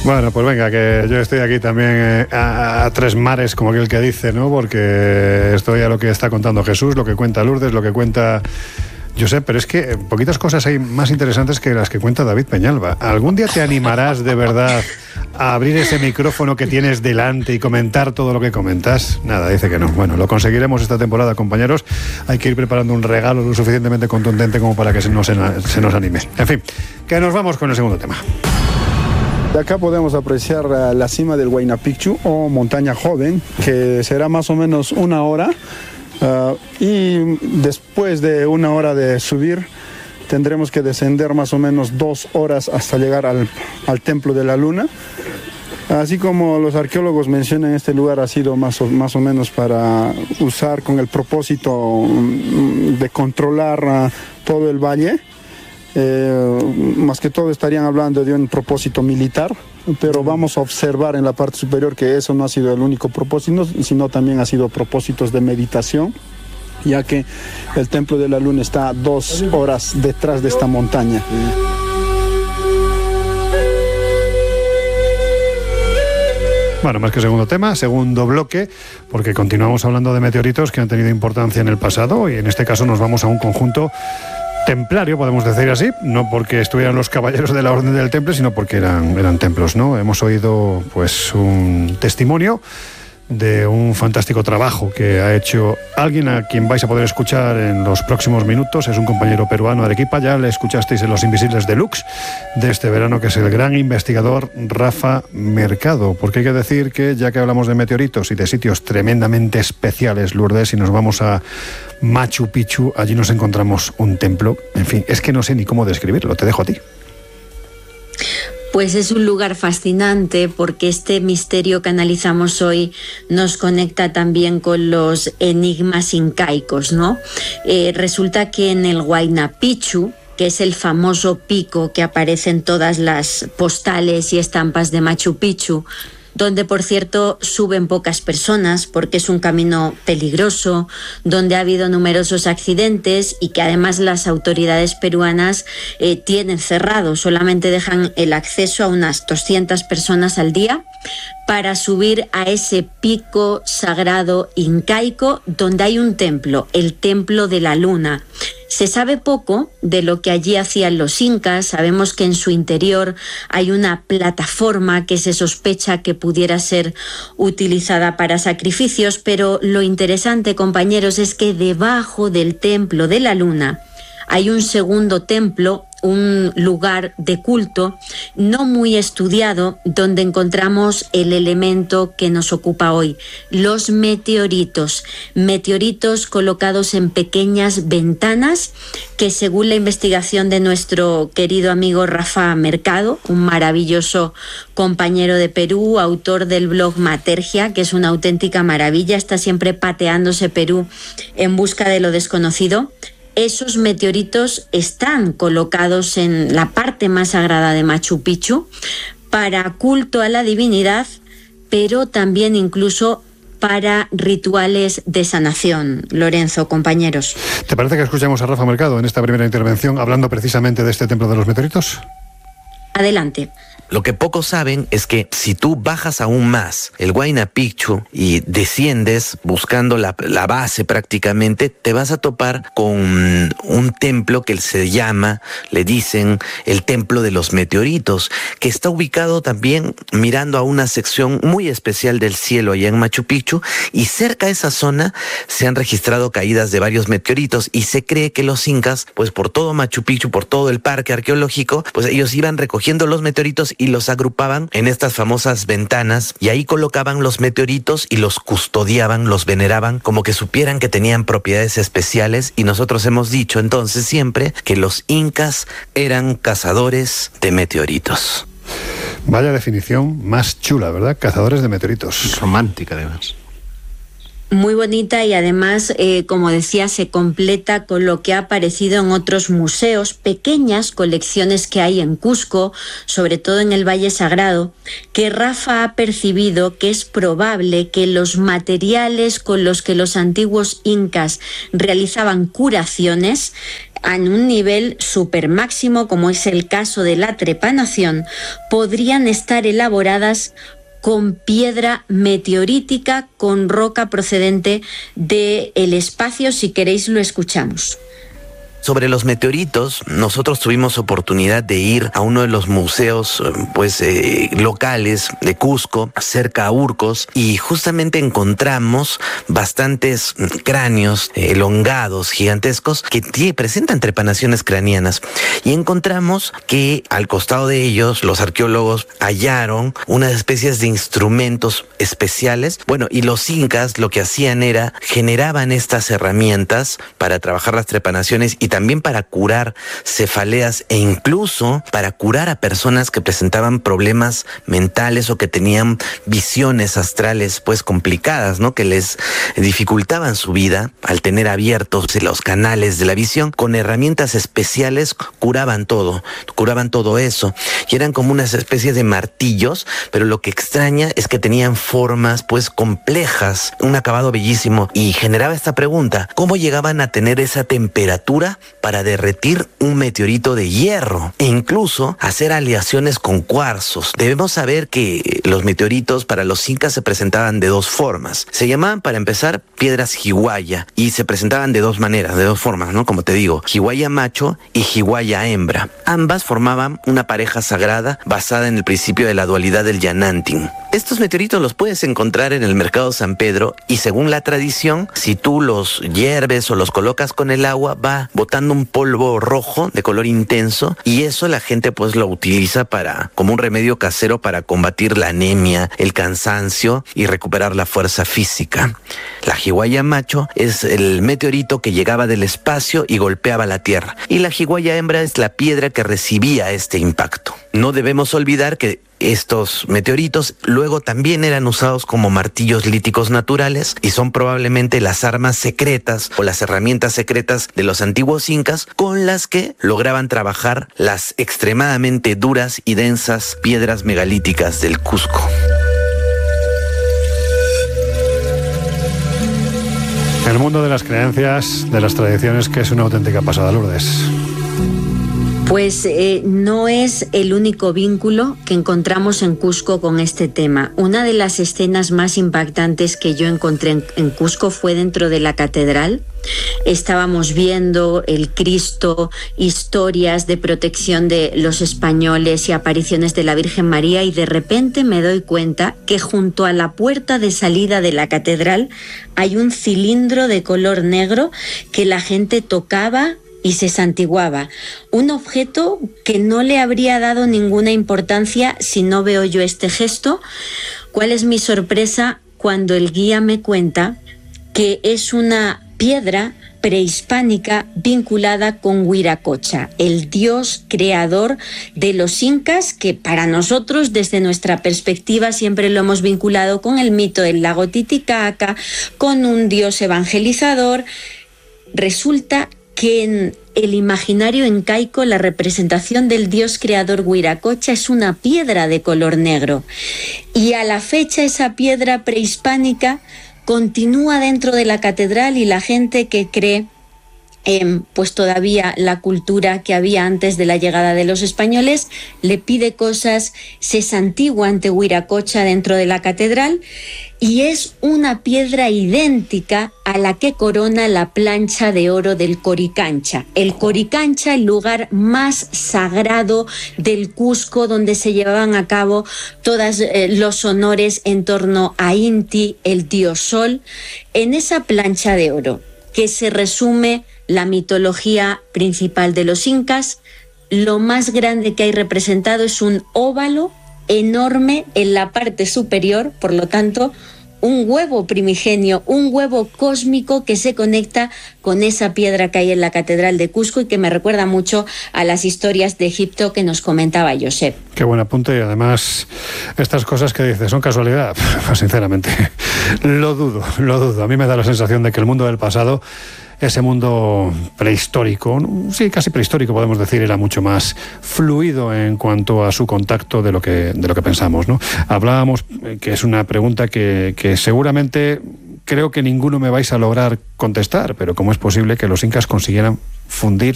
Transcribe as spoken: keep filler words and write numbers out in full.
Bueno, pues venga, que yo estoy aquí también eh, a, a tres mares, como aquel que dice, ¿no? Porque estoy a lo que está contando Jesús, lo que cuenta Lourdes, lo que cuenta Josep, pero es que poquitas cosas hay más interesantes que las que cuenta David Peñalba. ¿Algún día te animarás de verdad a abrir ese micrófono que tienes delante y comentar todo lo que comentas? Nada, dice que no. Bueno, lo conseguiremos esta temporada, compañeros. Hay que ir preparando un regalo lo suficientemente contundente como para que se nos, se nos anime. En fin, que nos vamos con el segundo tema. De acá podemos apreciar la cima del Huayna Picchu o montaña joven, que será más o menos una hora. Uh, y después de una hora de subir tendremos que descender más o menos dos horas hasta llegar al, al Templo de la Luna. Así como los arqueólogos mencionan, este lugar ha sido más o, más o menos para usar con el propósito de controlar uh, todo el valle. Eh, más que todo estarían hablando de un propósito militar, pero vamos a observar en la parte superior que eso no ha sido el único propósito, sino también ha sido propósitos de meditación, ya que el Templo de la Luna está dos horas detrás de esta montaña. Bueno, más que segundo tema, segundo bloque, porque continuamos hablando de meteoritos que han tenido importancia en el pasado y en este caso nos vamos a un conjunto templario, podemos decir así, no porque estuvieran los caballeros de la Orden del Temple, sino porque eran, eran templos, ¿no? Hemos oído pues un testimonio de un fantástico trabajo que ha hecho alguien a quien vais a poder escuchar en los próximos minutos. Es un compañero peruano de Arequipa, ya le escuchasteis en Los Invisibles Deluxe de este verano, que es el gran investigador Rafa Mercado. Porque hay que decir que, ya que hablamos de meteoritos y de sitios tremendamente especiales, Lourdes, y nos vamos a Machu Picchu, allí nos encontramos un templo. En fin, es que no sé ni cómo describirlo, te dejo a ti. Pues es un lugar fascinante porque este misterio que analizamos hoy nos conecta también con los enigmas incaicos, ¿no? Eh, resulta que en el Huayna Picchu, que es el famoso pico que aparece en todas las postales y estampas de Machu Picchu, donde por cierto suben pocas personas porque es un camino peligroso, donde ha habido numerosos accidentes y que además las autoridades peruanas eh, tienen cerrado, solamente dejan el acceso a unas doscientas personas al día para subir a ese pico sagrado incaico donde hay un templo, el Templo de la Luna. Se sabe poco de lo que allí hacían los incas. Sabemos que en su interior hay una plataforma que se sospecha que pudiera ser utilizada para sacrificios, pero lo interesante, compañeros, es que debajo del Templo de la Luna hay un segundo templo, un lugar de culto no muy estudiado, donde encontramos el elemento que nos ocupa hoy, los meteoritos. Meteoritos colocados en pequeñas ventanas que, según la investigación de nuestro querido amigo Rafa Mercado, un maravilloso compañero de Perú, autor del blog Matergia, que es una auténtica maravilla, está siempre pateándose Perú en busca de lo desconocido. Esos meteoritos están colocados en la parte más sagrada de Machu Picchu para culto a la divinidad, pero también incluso para rituales de sanación. Lorenzo, compañeros. ¿Te parece que escuchamos a Rafa Mercado en esta primera intervención hablando precisamente de este templo de los meteoritos? Adelante. Lo que pocos saben es que si tú bajas aún más el Huayna Picchu y desciendes buscando la, la base prácticamente, te vas a topar con un templo que se llama, le dicen, el Templo de los Meteoritos, que está ubicado también mirando a una sección muy especial del cielo allá en Machu Picchu, y cerca de esa zona se han registrado caídas de varios meteoritos y se cree que los incas, pues por todo Machu Picchu, por todo el parque arqueológico, pues ellos iban recogiendo los meteoritos y los agrupaban en estas famosas ventanas, y ahí colocaban los meteoritos y los custodiaban, los veneraban, como que supieran que tenían propiedades especiales. Y nosotros hemos dicho entonces siempre que los incas eran cazadores de meteoritos. Vaya definición más chula, ¿verdad? Cazadores de meteoritos. Romántica, además. Muy bonita y además, eh, como decía, se completa con lo que ha aparecido en otros museos, pequeñas colecciones que hay en Cusco, sobre todo en el Valle Sagrado, que Rafa ha percibido que es probable que los materiales con los que los antiguos incas realizaban curaciones en un nivel super máximo, como es el caso de la trepanación, podrían estar elaboradas con piedra meteorítica, con roca procedente del espacio. Si queréis, lo escuchamos. Sobre los meteoritos, nosotros tuvimos oportunidad de ir a uno de los museos pues eh, locales de Cusco, cerca a Urcos, y justamente encontramos bastantes cráneos eh, elongados, gigantescos, que t- presentan trepanaciones craneanas. Y encontramos que al costado de ellos, los arqueólogos hallaron unas especies de instrumentos especiales. Bueno, y los incas lo que hacían era, generaban estas herramientas para trabajar las trepanaciones y también para curar cefaleas e incluso para curar a personas que presentaban problemas mentales o que tenían visiones astrales pues complicadas, ¿no? Que les dificultaban su vida al tener abiertos los canales de la visión. Con herramientas especiales curaban todo, curaban todo eso. Y eran como unas especies de martillos, pero lo que extraña es que tenían formas pues complejas, un acabado bellísimo, y generaba esta pregunta: ¿cómo llegaban a tener esa temperatura para derretir un meteorito de hierro e incluso hacer aleaciones con cuarzos? Debemos saber que los meteoritos para los incas se presentaban de dos formas. Se llamaban, para empezar, piedras jiwaya, y se presentaban de dos maneras, de dos formas, ¿no? Como te digo, jiwaya macho y jiwaya hembra. Ambas formaban una pareja sagrada basada en el principio de la dualidad del Yanantin. Estos meteoritos los puedes encontrar en el mercado San Pedro, y según la tradición, si tú los hierves o los colocas con el agua, va botando un polvo rojo de color intenso, y eso la gente pues lo utiliza para como un remedio casero para combatir la anemia, el cansancio y recuperar la fuerza física. La jiwaya macho es el meteorito que llegaba del espacio y golpeaba la Tierra, y la jiwaya hembra es la piedra que recibía este impacto. No debemos olvidar que estos meteoritos luego también eran usados como martillos líticos naturales y son probablemente las armas secretas o las herramientas secretas de los antiguos incas con las que lograban trabajar las extremadamente duras y densas piedras megalíticas del Cusco. El mundo de las creencias, de las tradiciones, que es una auténtica pasada, Lourdes. Pues eh, no es el único vínculo que encontramos en Cusco con este tema. Una de las escenas más impactantes que yo encontré en, en Cusco fue dentro de la catedral. Estábamos viendo el Cristo, historias de protección de los españoles y apariciones de la Virgen María, y de repente me doy cuenta que junto a la puerta de salida de la catedral hay un cilindro de color negro que la gente tocaba y se santiguaba. Un objeto que no le habría dado ninguna importancia si no veo yo este gesto. ¿Cuál es mi sorpresa cuando el guía me cuenta que es una piedra prehispánica vinculada con Huiracocha, el dios creador de los incas, que para nosotros, desde nuestra perspectiva, siempre lo hemos vinculado con el mito del lago Titicaca, con un dios evangelizador? Resulta que en el imaginario incaico la representación del dios creador Huiracocha es una piedra de color negro, y a la fecha esa piedra prehispánica continúa dentro de la catedral, y la gente que cree eh, pues todavía la cultura que había antes de la llegada de los españoles le pide cosas, se santigua ante Huiracocha dentro de la catedral, y es una piedra idéntica a la que corona la plancha de oro del Coricancha. El Coricancha, el lugar más sagrado del Cusco, donde se llevaban a cabo todos eh, los honores en torno a Inti, el dios sol. En esa plancha de oro, que se resume la mitología principal de los incas, lo más grande que hay representado es un óvalo enorme en la parte superior, por lo tanto, un huevo primigenio, un huevo cósmico que se conecta con esa piedra que hay en la Catedral de Cusco y que me recuerda mucho a las historias de Egipto que nos comentaba Josep. Qué buen apunte, y además estas cosas que dices, ¿son casualidad? Sinceramente, lo dudo, lo dudo. A mí me da la sensación de que el mundo del pasado, ese mundo prehistórico, sí, casi prehistórico podemos decir, era mucho más fluido en cuanto a su contacto de lo que, de lo que pensamos, ¿no? Hablábamos, que es una pregunta que, que seguramente creo que ninguno me vais a lograr contestar, pero ¿cómo es posible que los incas consiguieran fundir